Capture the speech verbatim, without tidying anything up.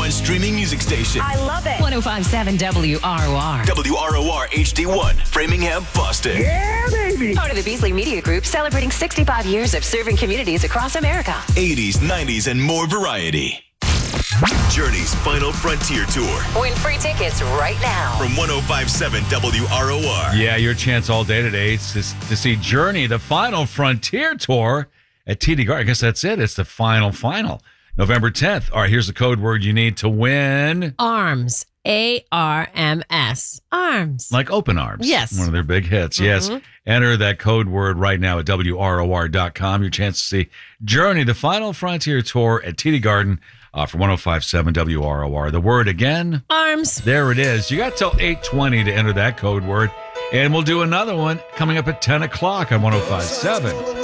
one streaming music station. I love it. ten fifty-seven W R O R. W R O R H D one, Framingham, Boston. Yeah, baby. Part of the Beasley Media Group, celebrating sixty-five years of serving communities across America. eighties, nineties, and more variety. Journey's Final Frontier Tour. Win free tickets right now. From ten fifty-seven W R O R. Yeah, your chance all day today is to, to see Journey, the Final Frontier Tour at T D Garden. I guess that's it. It's the final, final. November tenth. All right, here's the code word you need to win. Arms. A R M S. Arms. Like Open Arms. Yes. One of their big hits. Mm-hmm. Yes. Enter that code word right now at W R O R dot com. Your chance to see Journey, the Final Frontier Tour at T D Garden uh, for ten fifty-seven W R O R. The word again? Arms. There it is. You got till eight twenty to enter that code word. And we'll do another one coming up at ten o'clock on ten fifty-seven.